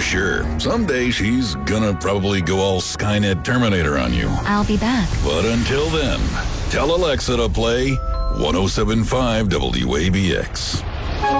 sure, someday she's gonna probably go all Skynet Terminator on you. I'll be back. But until then, tell Alexa to play 107.5 WABX.